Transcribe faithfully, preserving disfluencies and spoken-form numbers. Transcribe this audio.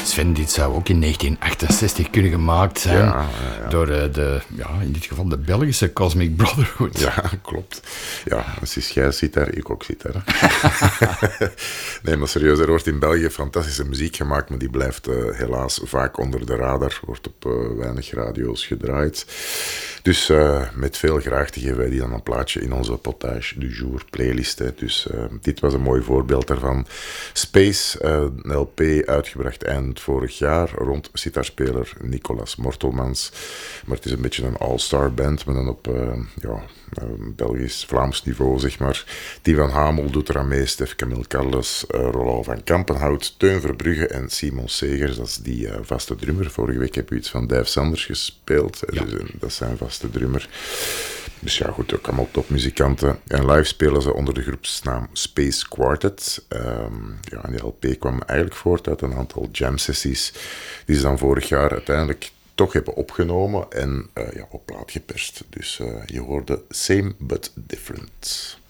Sven, dit zou ook in negentien achtenzestig kunnen gemaakt zijn. Ja, ja, ja. Door uh, de, ja, in dit geval de Belgische Cosmic Brotherhood. Ja, klopt. Ja, dus jij zit daar, ik ook zit daar. Nee, maar serieus, er wordt in België fantastische muziek gemaakt, maar die blijft uh, helaas vaak onder de radar. Wordt op uh, weinig radio's gedraaid. Dus uh, met veel graagte geven wij die dan een plaatje in onze Potage du Jour playlist. Hè. Dus uh, dit was een mooi voorbeeld daarvan. Space, uh, een L P uitgebracht eind vorig jaar rond sitarspeler Nicolas Mortelmans. Maar het is een beetje een all-star band, maar dan op uh, ja, uh, Belgisch-Vlaams niveau, zeg maar. Die van Hamel doet eraan mee, Stef Camille Carles, uh, Roland van Kampenhout, Teun Verbrugge en Simon Segers. Dat is die uh, vaste drummer. Vorige week heb je iets van Dave Sanders gespeeld. Ja. Dus, uh, dat is zijn vaste drummer. Dus ja, goed, ook allemaal topmuzikanten. En live spelen ze onder de groepsnaam Space Quartet. Um, ja, en die L P kwam eigenlijk voort uit een aantal jam-sessies die ze dan vorig jaar uiteindelijk toch hebben opgenomen en uh, ja, op plaat geperst. Dus uh, je hoorde Same But Different.